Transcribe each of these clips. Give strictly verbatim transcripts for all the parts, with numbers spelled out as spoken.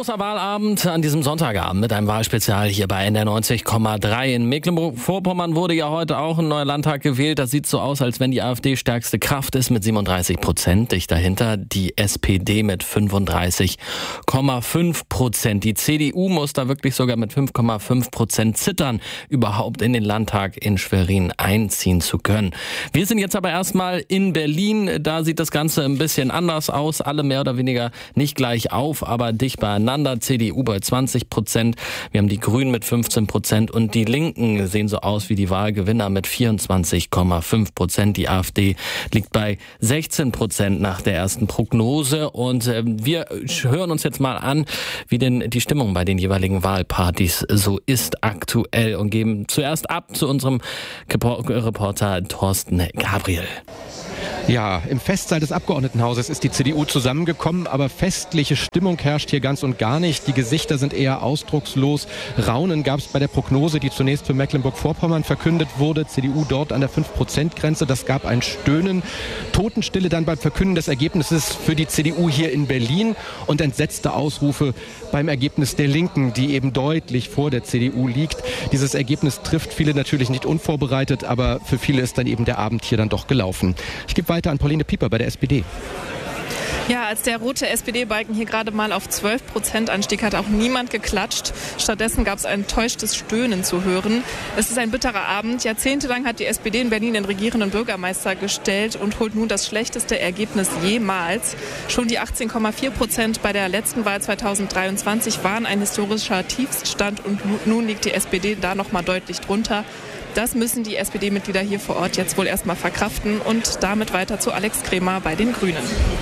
großer Wahlabend an diesem Sonntagabend mit einem Wahlspezial hier bei N D R neunzig Komma drei. In Mecklenburg-Vorpommern wurde ja heute auch ein neuer Landtag gewählt. Das sieht so aus, als wenn die AfD stärkste Kraft ist mit siebenunddreißig Prozent. Dicht dahinter die S P D mit fünfunddreißig Komma fünf Prozent. Die C D U muss da wirklich sogar mit fünf Komma fünf Prozent zittern, überhaupt in den Landtag in Schwerin einziehen zu können. Wir sind jetzt aber erstmal in Berlin. Da sieht das Ganze ein bisschen anders aus. Alle mehr oder weniger nicht gleich auf, aber dicht beieinander. C D U bei zwanzig Prozent. Wir haben die Grünen mit fünfzehn Prozent und die Linken sehen so aus wie die Wahlgewinner mit vierundzwanzig Komma fünf Prozent. Die AfD liegt bei sechzehn Prozent nach der ersten Prognose. Und äh, wir hören uns jetzt mal an, wie denn die Stimmung bei den jeweiligen Wahlpartys so ist aktuell und geben zuerst ab zu unserem Reporter Thorsten Gabriel. Ja, im Festsaal des Abgeordnetenhauses ist die C D U zusammengekommen, aber festliche Stimmung herrscht hier ganz und gar nicht. Die Gesichter sind eher ausdruckslos. Raunen gab es bei der Prognose, die zunächst für Mecklenburg-Vorpommern verkündet wurde. C D U dort an der fünf Prozent Grenze. Das gab ein Stöhnen. Totenstille dann beim Verkünden des Ergebnisses für die C D U hier in Berlin und entsetzte Ausrufe beim Ergebnis der Linken, die eben deutlich vor der C D U liegt. Dieses Ergebnis trifft viele natürlich nicht unvorbereitet, aber für viele ist dann eben der Abend hier dann doch gelaufen. Ich gebe weiter an Pauline Pieper bei der S P D. Ja, als der rote S P D-Balken hier gerade mal auf zwölf Prozent anstieg, hat auch niemand geklatscht. Stattdessen gab es ein enttäuschtes Stöhnen zu hören. Es ist ein bitterer Abend. Jahrzehntelang hat die S P D in Berlin den regierenden Bürgermeister gestellt und holt nun das schlechteste Ergebnis jemals. Schon die achtzehn Komma vier Prozent bei der letzten Wahl zweitausenddreiundzwanzig waren ein historischer Tiefststand und nun liegt die S P D da noch mal deutlich drunter. Das müssen die S P D-Mitglieder hier vor Ort jetzt wohl erstmal verkraften und damit weiter zu Alex Kremer bei den Grünen.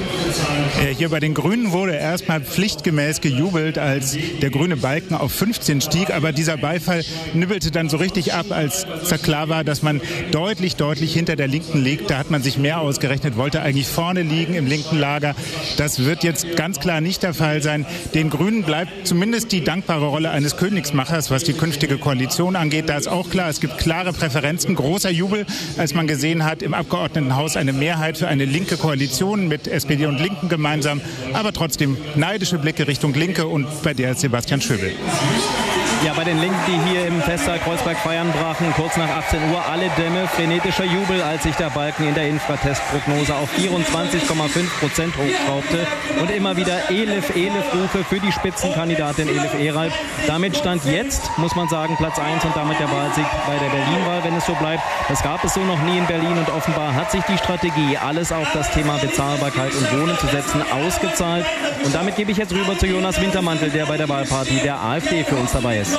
Hier bei den Grünen wurde erstmal pflichtgemäß gejubelt, als der grüne Balken auf fünfzehn stieg. Aber dieser Beifall nibbelte dann so richtig ab, als klar war, dass man deutlich, deutlich hinter der Linken liegt. Da hat man sich mehr ausgerechnet, wollte eigentlich vorne liegen im linken Lager. Das wird jetzt ganz klar nicht der Fall sein. Den Grünen bleibt zumindest die dankbare Rolle eines Königsmachers, was die künftige Koalition angeht. Da ist auch klar, es gibt klare Präferenzen. Großer Jubel, als man gesehen hat, im Abgeordnetenhaus eine Mehrheit für eine linke Koalition mit S P D und Linken gemeinsam. Aber trotzdem neidische Blicke Richtung Linke und bei der Sebastian Schöbel. Ja, bei den Linken, die hier im Festsaal Kreuzberg feiern brachen, kurz nach achtzehn Uhr alle Dämme, frenetischer Jubel, als sich der Balken in der Infratestprognose auf vierundzwanzig Komma fünf Prozent hochschraubte und immer wieder Elif, Elif-Rufe für die Spitzenkandidatin Elif Eralp. Damit stand jetzt, muss man sagen, Platz eins und damit der Wahlsieg bei der Berlin-Wahl, wenn es so bleibt. Das gab es so noch nie in Berlin und offenbar hat sich die Strategie, alles auf das Thema Bezahlbarkeit und Wohnen zu setzen, ausgezahlt. Und damit gebe ich jetzt rüber zu Jonas Wintermantel, der bei der Wahlparty der AfD für uns dabei ist.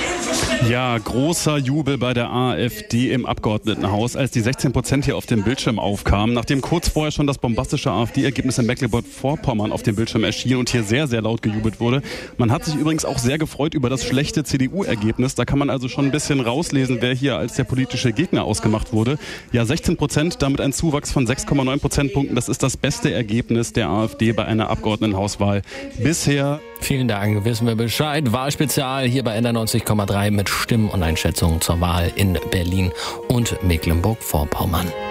Ja, großer Jubel bei der AfD im Abgeordnetenhaus, als die sechzehn Prozent hier auf dem Bildschirm aufkamen, nachdem kurz vorher schon das bombastische AfD-Ergebnis in Mecklenburg-Vorpommern auf dem Bildschirm erschien und hier sehr, sehr laut gejubelt wurde. Man hat sich übrigens auch sehr gefreut über das schlechte C D U-Ergebnis. Da kann man also schon ein bisschen rauslesen, wer hier als der politische Gegner ausgemacht wurde. Ja, sechzehn Prozent, damit ein Zuwachs von sechs Komma neun Prozentpunkten. Das ist das beste Ergebnis der AfD bei einer Abgeordnetenhauswahl bisher. Vielen Dank, wissen wir Bescheid. Wahlspezial hier bei N D R neunzig Komma drei mit Stimmen und Einschätzungen zur Wahl in Berlin und Mecklenburg-Vorpommern.